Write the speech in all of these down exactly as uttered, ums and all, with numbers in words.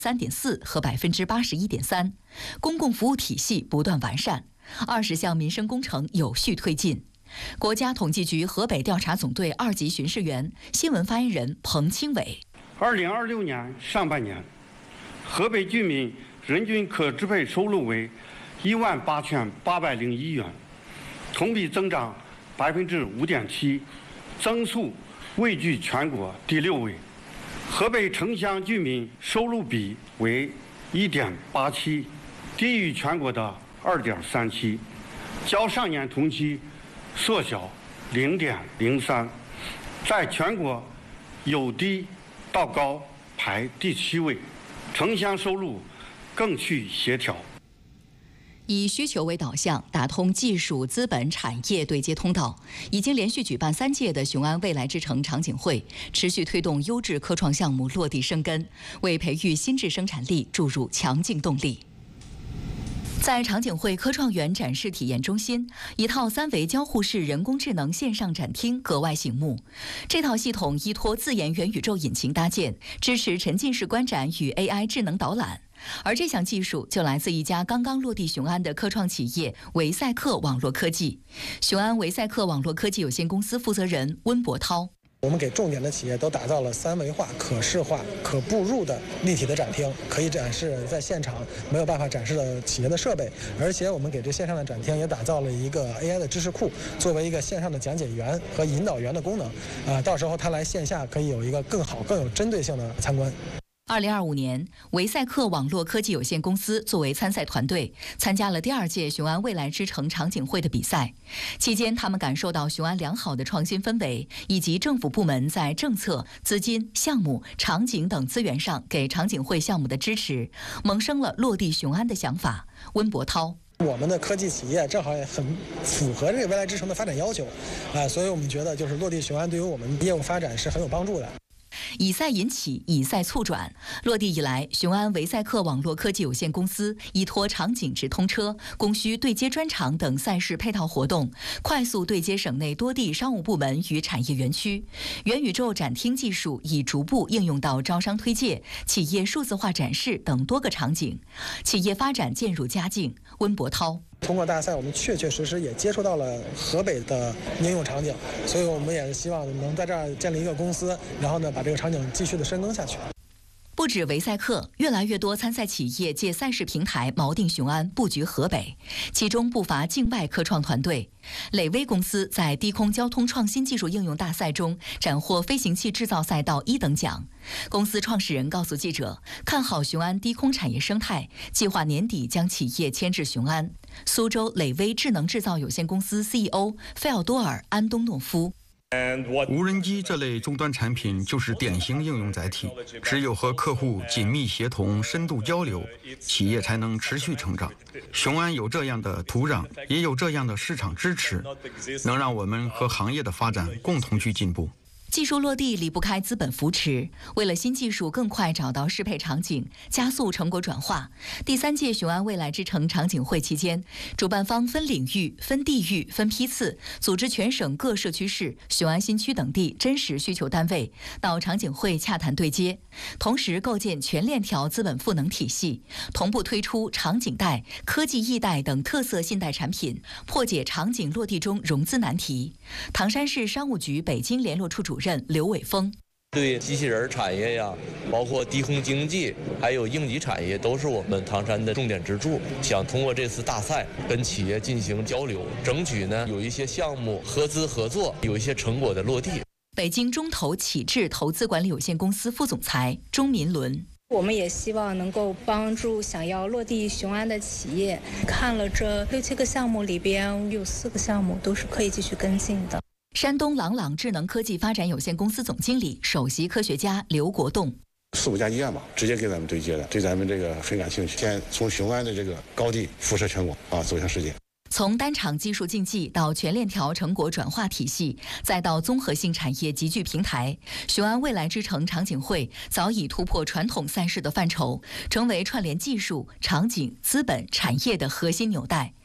三点四和百分之八十一点三，公共服务体系不断完善，二十项民生工程有序推进。国家统计局河北调查总队二级巡视员、新闻发言人彭清伟： 二零二六年上半年，河北居民人均可支配收入为一万八千八百零一元，同比增长百分之五点七，增速位居全国第六位。河北城乡居民收入比为一点八七，低于全国的二点三七，较上年同期缩小零点零三，在全国由低到高排第七位，城乡收入更趋协调。 以需求为导向，打通技术、资本、产业对接通道。已经连续举办三届的雄安未来之城场景会，持续推动优质科创项目落地生根，为培育新质生产力注入强劲动力。在场景会科创园展示体验中心，一套三维交互式人工智能线上展厅格外醒目。这套系统依托自研元宇宙引擎搭建，支持沉浸式观展与 A I 智能导览。而这项技术就来自一家刚刚落地雄安的科创企业维赛克网络科技。雄安维赛克网络科技有限公司负责人温博涛。 我们给重点的企业都打造了三维化、可视化、可步入的立体的展厅，可以展示在现场没有办法展示的企业的设备。而且我们给这线上的展厅也打造了一个 A I 的知识库，作为一个线上的讲解员和引导员的功能。啊、呃，到时候他来线下可以有一个更好、更有针对性的参观。 二零二五年，维赛克网络科技有限公司作为参赛团队，参加了第二届雄安未来之城场景会的比赛。期间，他们感受到雄安良好的创新氛围，以及政府部门在政策、资金、项目、场景等资源上给场景会项目的支持，萌生了落地雄安的想法。温博涛。 我们的科技企业正好也很符合这个未来之城的发展要求，啊，所以我们觉得就是落地雄安对于我们业务发展是很有帮助的。 以赛引起，以赛促转。落地以来，雄安维赛克网络科技有限公司依托场景直通车、供需对接专场等赛事配套活动，快速对接省内多地商务部门与产业园区。元宇宙展厅技术已逐步应用到招商推介、企业数字化展示等多个场景，企业发展渐入佳境。温博涛。 通过大赛，我们确确实实也接触到了河北的应用场景，所以我们也希望能在这儿建立一个公司，然后呢，把这个场景继续的深耕下去。 不止维赛克，越来越多参赛企业借赛事平台锚定雄安，布局河北，其中不乏境外科创团队。磊威公司在低空交通创新技术应用大赛中斩获飞行器制造赛道一等奖。公司创始人告诉记者，看好雄安低空产业生态，计划年底将企业迁至雄安。苏州磊威智能制造有限公司 C E O 费奥多尔·安东诺夫。 无人机这类终端产品就是典型应用载体，只有和客户紧密协同、深度交流，企业才能持续成长。雄安有这样的土壤，也有这样的市场支持，能让我们和行业的发展共同去进步。 技术落地离不开资本扶持，为了新技术更快找到适配场景，加速成果转化。第三届雄安未来之城场景会期间，主办方分领域、分地域、分批次，组织全省各社区市、雄安新区等地真实需求单位到场景会洽谈对接，同时构建全链条资本赋能体系，同步推出场景贷、科技易贷等特色信贷产品，破解场景落地中融资难题。唐山市商务局北京联络处主任刘伟峰。 对机器人产业呀，包括低空经济，还有应急产业，都是我们唐山的重点支柱。想通过这次大赛跟企业进行交流，争取呢有一些项目合资合作，有一些成果的落地。 北京中投启智投资管理有限公司副总裁钟民伦。 我们也希望能够帮助想要落地雄安的企业，看了这六七个项目里边，有四个项目都是可以继续跟进的。 山东朗朗智能科技发展有限公司总经理、首席科学家刘国栋。 四五家医院吧，直接跟咱们对接的，对咱们这个很感兴趣。先从雄安的这个高地辐射全国啊，走向世界。 从单场技术竞技到全链条成果转化体系，再到综合性产业集聚平台，雄安未来之城场景会早已突破传统赛事的范畴，成为串联技术、场景、资本、产业的核心纽带。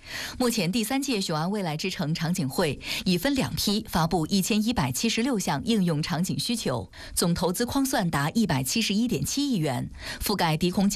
目前第三届雄安未来之城场景会已分两批发布一千一百七十六项应用场景需求，总投资框算达一百七十一点七亿元，覆盖低空